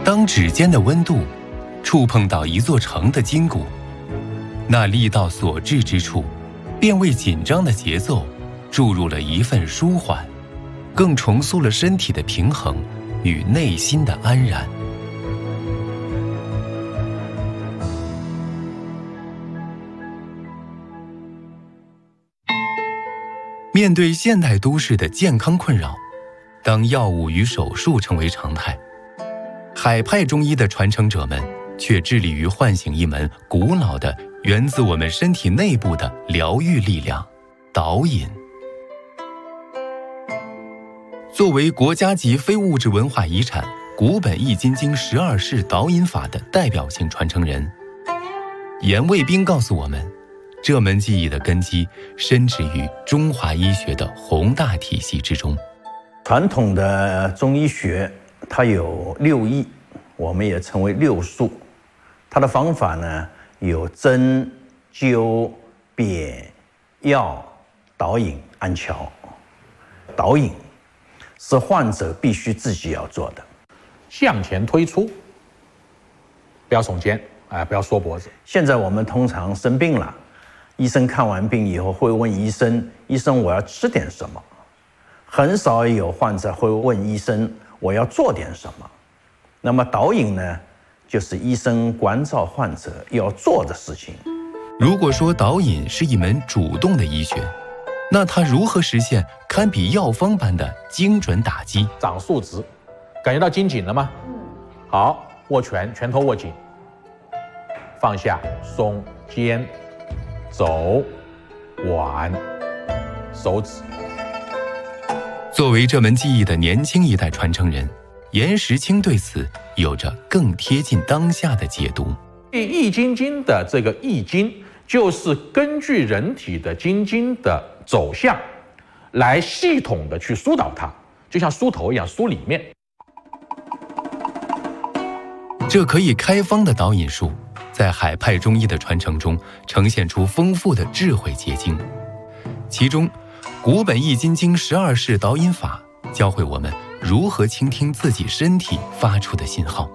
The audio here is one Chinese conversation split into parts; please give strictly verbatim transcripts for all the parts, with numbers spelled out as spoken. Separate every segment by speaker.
Speaker 1: 当指尖的温度触碰到一座城的筋骨，那力道所至之处，便为紧张的节奏注入了一份舒缓，更重塑了身体的平衡与内心的安然。面对现代都市的健康困扰，当药物与手术成为常态，海派中医的传承者们却致力于唤醒一门古老的源自我们身体内部的疗愈力量——导引。作为国家级非物质文化遗产古本易筋经十二式导引法的代表性传承人，严卫兵告诉我们，这门技艺的根基深植于中华医学的宏大体系之中。
Speaker 2: 传统的中医学它有六艺，我们也称为六术。它的方法呢有针、灸、砭、药、导引、安瞧。导引是患者必须自己要做的，
Speaker 3: 向前推出，不要耸肩，哎，不要缩脖子。
Speaker 2: 现在我们通常生病了，医生看完病以后会问医生：“医生，我要吃点什么？”很少有患者会问医生：“我要做点什么？”那么导引呢，就是医生关照患者要做的事情。
Speaker 1: 如果说导引是一门主动的医学，那它如何实现堪比药方般的精准打击？
Speaker 3: 掌数值，感觉到筋紧了吗？好，握拳，拳头握紧，放下，松肩，肘、腕、手指。
Speaker 1: 作为这门技艺的年轻一代传承人，严时清对此有着更贴近当下的解读。
Speaker 3: 易筋经的这个易经，就是根据人体的经经的走向，来系统的去疏导它，就像梳头一样梳里面。
Speaker 1: 这可以开方的导引术，在海派中医的传承中呈现出丰富的智慧结晶。其中古本易筋经十二式导引法教会我们如何倾听自己身体发出的信号。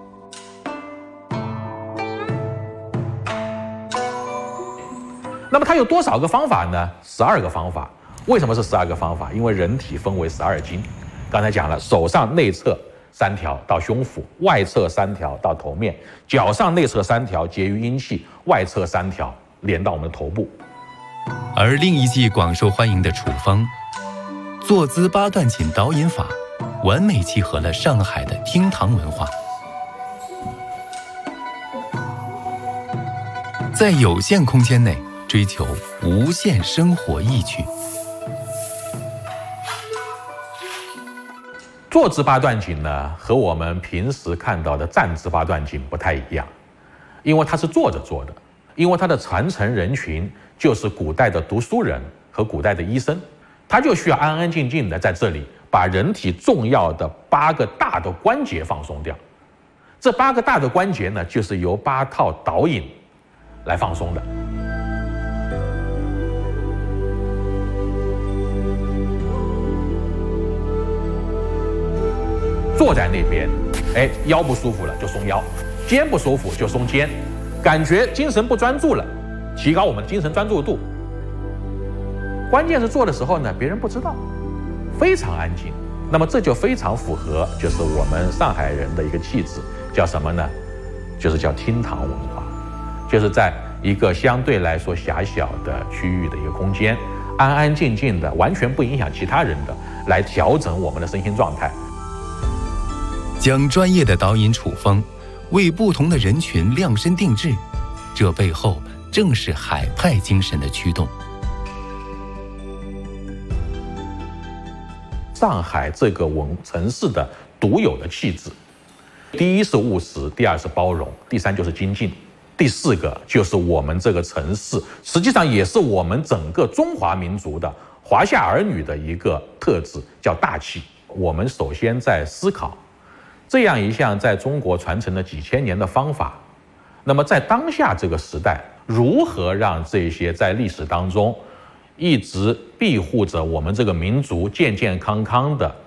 Speaker 3: 那么它有多少个方法呢？十二个方法。为什么是十二个方法？因为人体分为十二经。刚才讲了，手上内侧三条到胸腹，外侧三条到头面，脚上内侧三条结于阴气，外侧三条连到我们的头部。
Speaker 1: 而另一剂广受欢迎的处方坐姿八段锦导引法，完美契合了上海的厅堂文化，在有限空间内追求无限生活意趣。
Speaker 3: 坐姿八段锦呢，和我们平时看到的站姿八段锦不太一样，因为它是坐着做的，因为它的传承人群就是古代的读书人和古代的医生，他就需要安安静静的在这里把人体重要的八个大的关节放松掉。这八个大的关节呢，就是由八套导引来放松的。坐在那边，哎，腰不舒服了就松腰，肩不舒服就松肩，感觉精神不专注了，提高我们的精神专注度。关键是做的时候呢，别人不知道，非常安静。那么这就非常符合就是我们上海人的一个气质，叫什么呢？就是叫厅堂文化，就是在一个相对来说狭小的区域的一个空间，安安静静的，完全不影响其他人的，来调整我们的身心状态。
Speaker 1: 将专业的导引处方为不同的人群量身定制，这背后正是海派精神的驱动。
Speaker 3: 上海这个文城市的独有的气质，第一是务实，第二是包容，第三就是精进，第四个就是我们这个城市，实际上也是我们整个中华民族的华夏儿女的一个特质，叫大气。我们首先在思考这样一项在中国传承了几千年的方法，那么在当下这个时代，如何让这些在历史当中一直庇护着我们这个民族健健康康的